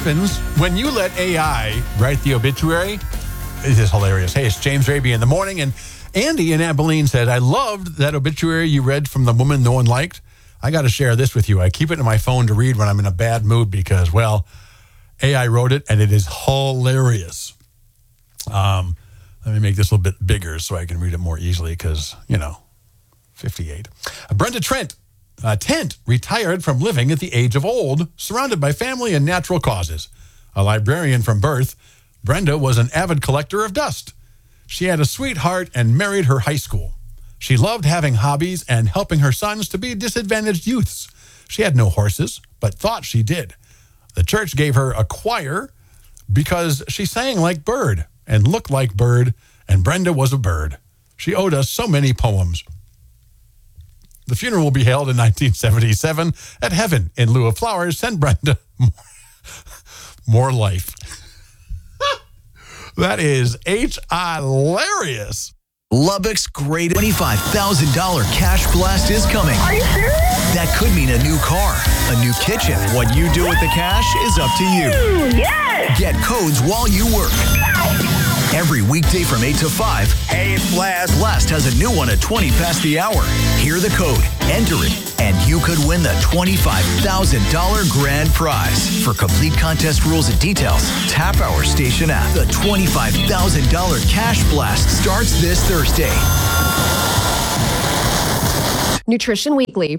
happens when you let AI write the obituary. It is hilarious. Hey, it's James Raby in the morning, and Andy in Abilene said, I loved that obituary you read from the woman no one liked. I got to share this with you. I keep it in my phone to read when I'm in a bad mood because, well, AI wrote it, and it is hilarious. Let me make this a little bit bigger so I can read it more easily because, 58. Brenda Tent retired from living at the age of old, surrounded by family and natural causes. A librarian from birth, Brenda was an avid collector of dust. She had a sweetheart and married her high school. She loved having hobbies and helping her sons to be disadvantaged youths. She had no horses, but thought she did. The church gave her a choir because she sang like Bird and looked like Bird, and Brenda was a bird. She owed us so many poems. The funeral will be held in 1977 at Heaven. In lieu of flowers, send Brenda more life. That is hilarious. Lubbock's great $25,000 cash blast is coming. Are you serious? That could mean a new car, a new kitchen. What you do with the cash is up to you. Yes! Get codes while you work. Every weekday from 8 to 5, Hey, it's Blast. Blast has a new one at 20 past the hour. Hear the code, enter it, and you could win the $25,000 grand prize. For complete contest rules and details, tap our station app. The $25,000 cash blast starts this Thursday. Nutrition Weekly,